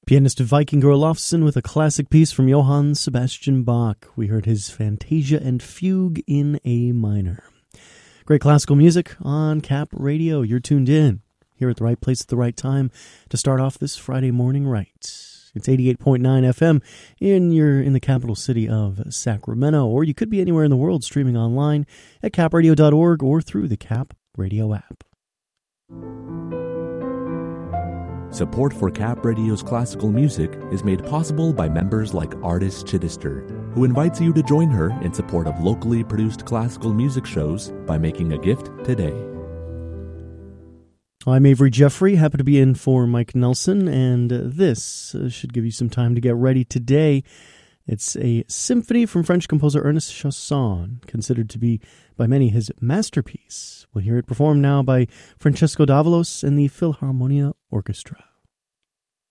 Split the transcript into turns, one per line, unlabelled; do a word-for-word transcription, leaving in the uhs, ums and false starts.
Pianist Viking Olofsson with a classic piece from Johann Sebastian Bach. We heard his Fantasia and Fugue in A minor. Great classical music on Cap Radio. You're tuned in here at the right place at the right time to start off this Friday morning right. It's eighty-eight point nine F M in your in the capital city of Sacramento, or you could be anywhere in the world streaming online at cap radio dot org or through the Cap Radio app.
Support for Cap Radio's classical music is made possible by members like Artis Chittister, who invites you to join her in support of locally produced classical music shows by making a gift today.
I'm Avery Jeffrey, happy to be in for Mike Nelson, and uh, this uh, should give you some time to get ready today. It's a symphony from French composer Ernest Chausson, considered to be by many his masterpiece. We'll hear it performed now by Francesco Davalos and the Philharmonia Orchestra.